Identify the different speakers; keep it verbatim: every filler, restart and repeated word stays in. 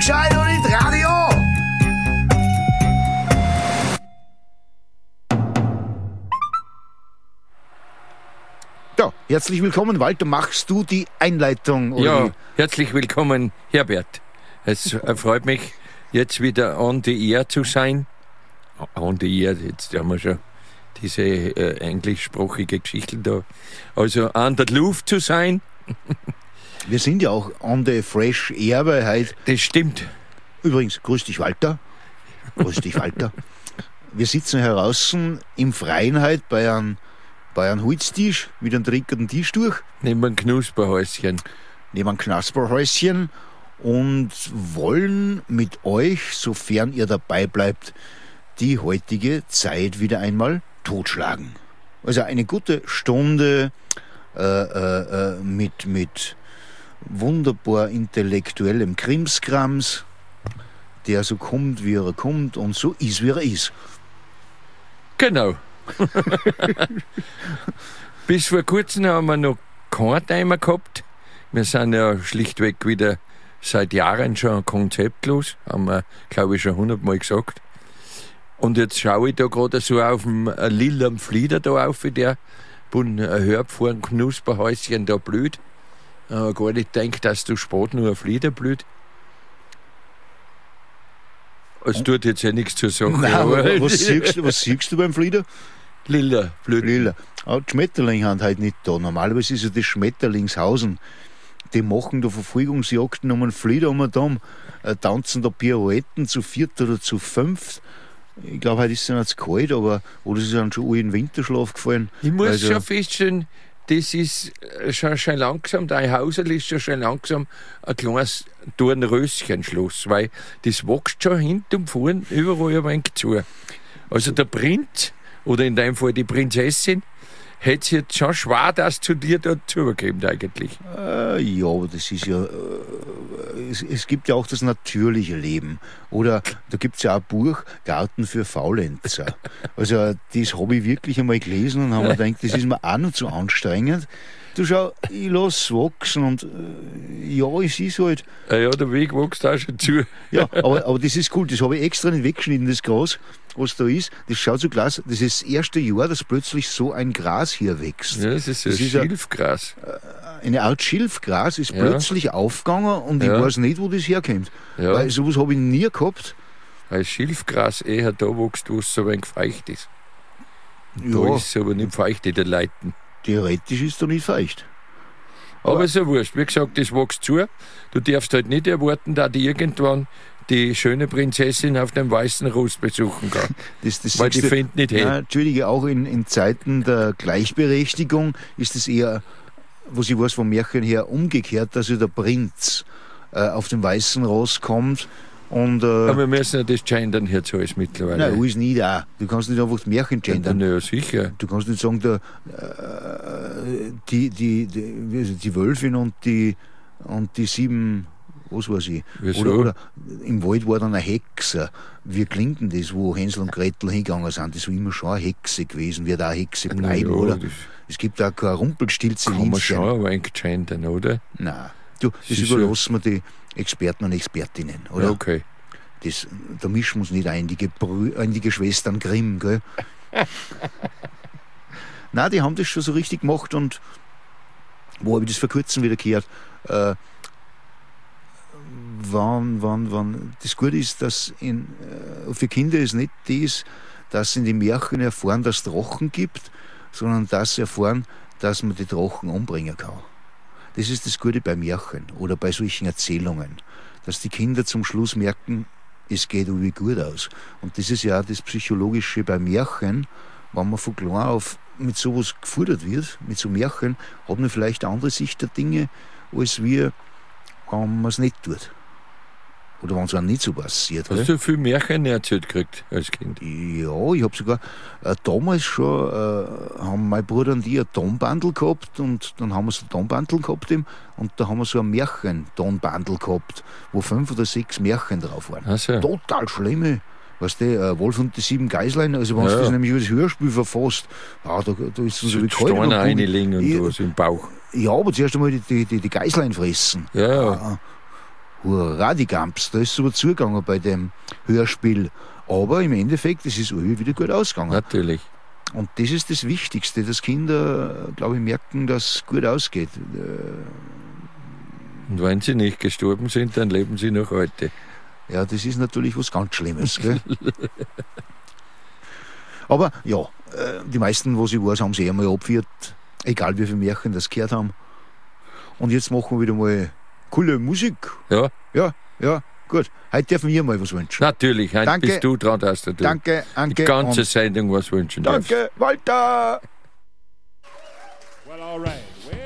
Speaker 1: gescheit und nicht Radio. Ja, herzlich willkommen, Walter. Machst du die Einleitung? Oder
Speaker 2: Ja,
Speaker 1: wie?
Speaker 2: herzlich willkommen, Herbert. Es äh, freut mich, jetzt wieder on the air zu sein. On the air, jetzt haben wir schon diese äh, englischsprachige Geschichte da. Also an der Luft zu sein.
Speaker 1: Wir sind ja auch on the fresh air, weil heute...
Speaker 2: Das stimmt.
Speaker 1: Übrigens, grüß dich, Walter. Grüß dich, Walter. Wir sitzen hier draußen im Freien heute bei einem, bei einem Holztisch mit einem dreckigen Tisch durch.
Speaker 2: Neben einem Knusperhäuschen.
Speaker 1: Neben einem Knasperhäuschen und wollen mit euch, sofern ihr dabei bleibt, die heutige Zeit wieder einmal totschlagen. Also eine gute Stunde äh, äh, mit, mit wunderbar intellektuellem Krimskrams, der so kommt, wie er kommt und so ist, wie er ist.
Speaker 2: Genau. Bis vor kurzem haben wir noch keinen Timer gehabt. Wir sind ja schlichtweg wieder seit Jahren schon konzeptlos, haben wir, glaube ich, schon hundertmal gesagt. Und jetzt schaue ich da gerade so auf dem lila Flieder da auf, wie der von Hörb vor dem Knusperhäuschen da blüht. Ich habe gar nicht gedacht, dass du spät nur ein Flieder blüht. Es tut jetzt ja nichts zu sagen.
Speaker 1: Nein, aber was, siehst du, was siehst du beim Flieder?
Speaker 2: Lila, blüht.
Speaker 1: Lila. Aber die Schmetterlinge haben halt nicht da. Normalerweise ist ja das Schmetterlingshausen. Die machen da Verfolgungsjagden um einen Flieder um den Damm, äh, tanzen da Pirouetten zu viert oder zu fünft. Ich glaube, heute ist es nicht zu kalt, aber oder sie sind schon alle in den Winterschlaf gefallen.
Speaker 2: Ich muss
Speaker 1: also,
Speaker 2: schon feststellen, das ist schon, schon langsam, dein Hausel ist schon, schon langsam ein kleines Dornröschenschloss, weil das wächst schon hinten und vorn überall ein wenig zu. Also der Prinz, oder in deinem Fall die Prinzessin, hätte es jetzt schon schwer, dass zu dir dort zugekommen eigentlich.
Speaker 1: Äh, ja, aber das ist ja... Äh, es, es gibt ja auch das natürliche Leben. Oder da gibt es ja auch ein Buch, Garten für Faulenzer. Also das habe ich wirklich einmal gelesen und habe mir gedacht, das ist mir auch noch zu anstrengend. Du schau, ich lasse es wachsen und äh, ja, es ist halt...
Speaker 2: Ja, ja, der Weg wächst auch schon zu.
Speaker 1: Ja, aber, aber das ist cool, das habe ich extra nicht weggeschnitten, das Gras, was da ist. Das schaut so klasse, das ist das erste Jahr, dass plötzlich so ein Gras hier wächst.
Speaker 2: Ja, das ist
Speaker 1: das
Speaker 2: ein
Speaker 1: ist
Speaker 2: Schilfgras.
Speaker 1: Ein, eine Art Schilfgras ist
Speaker 2: Ja.
Speaker 1: plötzlich aufgegangen und
Speaker 2: Ja.
Speaker 1: ich weiß nicht, wo das herkommt.
Speaker 2: Ja.
Speaker 1: Weil sowas habe ich nie gehabt.
Speaker 2: Weil Schilfgras eher da wächst, wo es so ein wenig feucht ist. Da
Speaker 1: Ja,
Speaker 2: ist es aber nicht feucht in den Leiten.
Speaker 1: theoretisch ist da nicht feucht.
Speaker 2: Aber
Speaker 1: Aber-
Speaker 2: ist ja wurscht. Wie gesagt, das wächst zu. Du darfst halt nicht erwarten, dass die irgendwann die schöne Prinzessin auf dem weißen Ross besuchen kann.
Speaker 1: Das, das
Speaker 2: Weil die
Speaker 1: siehst du-
Speaker 2: findet nicht hin.
Speaker 1: Nein, Entschuldige, auch in, in Zeiten der Gleichberechtigung ist es eher, was ich weiß vom Märchen her, umgekehrt, dass ja der Prinz äh, auf dem weißen Ross kommt und... Äh,
Speaker 2: Aber wir müssen ja das gendern jetzt alles mittlerweile.
Speaker 1: nein, alles nicht auch. Du kannst nicht einfach das Märchen gendern.
Speaker 2: Ja, sicher.
Speaker 1: Du kannst nicht sagen, der, äh, die, die, die, wie heißt es, die Wölfin und die, und die sieben, was weiß ich.
Speaker 2: Wieso?
Speaker 1: Oder, oder im Wald war dann ein Hexer. Wie klingt denn das, wo Hänsel und Gretel hingegangen sind? Das war immer schon eine Hexe gewesen, wird auch eine Hexe bleiben,
Speaker 2: Ja,
Speaker 1: oder?
Speaker 2: das
Speaker 1: Es gibt auch keine Rumpelstilze.
Speaker 2: kann man schon ein wenig gendern, oder?
Speaker 1: Nein. Du, das
Speaker 2: Sicher.
Speaker 1: überlassen wir die Experten und Expertinnen, oder?
Speaker 2: Ja, okay.
Speaker 1: Das, da mischen wir uns nicht ein, die, Gebrü ein, die Geschwistern Grimm, gell? Nein, die haben das schon so richtig gemacht und wo habe ich das vor kurzem wieder gehört? Äh, wann, wann, wann, das Gute ist, dass in, äh, für Kinder ist nicht das, dass sie in die Märchen erfahren, dass es Drachen gibt, sondern dass sie erfahren, dass man die Drachen umbringen kann. Das ist das Gute bei Märchen oder bei solchen Erzählungen, dass die Kinder zum Schluss merken, es geht irgendwie gut aus. Und das ist ja auch das Psychologische bei Märchen, wenn man von klein auf mit sowas gefordert wird, mit so Märchen, hat man vielleicht eine andere Sicht der Dinge, als wir, wenn man es nicht tut. Oder wenn es einem nicht so passiert.
Speaker 2: Hast du viel Märchen erzählt gekriegt als Kind?
Speaker 1: Ja, ich habe sogar äh, damals schon, äh, haben mein Bruder und ich ein Tonbandel gehabt und dann haben wir so ein Tonbandel gehabt eben, und da haben wir so ein Märchen-Tonbandel gehabt, wo fünf oder sechs Märchen drauf waren.
Speaker 2: Ach so.
Speaker 1: Total schlimme. Weißt du, äh, Wolf und die sieben Geißlein, also wenn du
Speaker 2: Ja.
Speaker 1: das nämlich als Hörspiel verfasst, ah, da, da ist es so wie kalt.
Speaker 2: Steine reinlegen und
Speaker 1: Ja.
Speaker 2: was im Bauch.
Speaker 1: Ja, aber zuerst einmal die, die, die, die Geißlein fressen.
Speaker 2: Ja, ja.
Speaker 1: Ah, hurra, die Gamps, da ist super zugegangen bei dem Hörspiel. Aber im Endeffekt, es ist irgendwie wieder gut ausgegangen.
Speaker 2: Natürlich.
Speaker 1: Und das ist das Wichtigste, dass Kinder, glaube ich, merken, dass es gut ausgeht.
Speaker 2: Und wenn sie nicht gestorben sind, dann leben sie noch heute.
Speaker 1: Ja, das ist natürlich was ganz Schlimmes. Gell? Aber ja, die meisten, was ich weiß, haben sie einmal abgeführt, egal wie viele Märchen das gehört haben. Und jetzt machen wir wieder mal coole Musik.
Speaker 2: Ja.
Speaker 1: Ja, ja, gut. Heute dürfen wir mal was wünschen.
Speaker 2: Natürlich, heute
Speaker 1: Danke.
Speaker 2: bist du dran, dass du
Speaker 1: Danke, Anke.
Speaker 2: die ganze
Speaker 1: und
Speaker 2: Sendung was wünschen darfst.
Speaker 1: danke, Walter.
Speaker 3: Well, all right.